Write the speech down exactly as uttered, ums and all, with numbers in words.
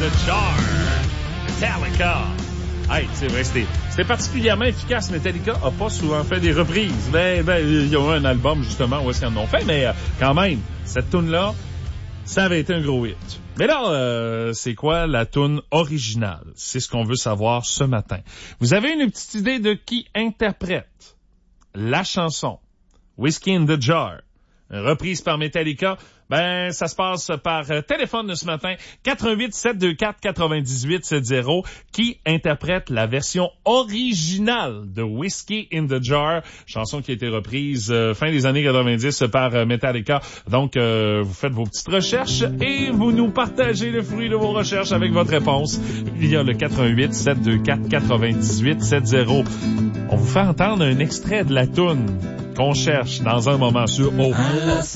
the Jar. Metallica. Hey, c'est vrai, c'était, c'était particulièrement efficace. Metallica a pas souvent fait des reprises. Ben, ben, il y a eu un album, justement, où est-ce qu'ils en ont fait, mais euh, quand même, cette tune-là, ça avait été un gros hit. Mais là, euh, c'est quoi la tune originale? C'est ce qu'on veut savoir ce matin. Vous avez une petite idée de qui interprète la chanson Whiskey in the Jar, reprise par Metallica? Ben, ça se passe par euh, téléphone de ce matin, quatre un huit, sept deux quatre, neuf huit sept zéro, qui interprète la version originale de Whiskey in the Jar, chanson qui a été reprise euh, fin des années quatre-vingt-dix par euh, Metallica. Donc, euh, vous faites vos petites recherches et vous nous partagez le fruit de vos recherches avec votre réponse via le quatre un huit, sept deux quatre, neuf huit sept zéro. On vous fait entendre un extrait de la toune qu'on cherche dans un moment sur O.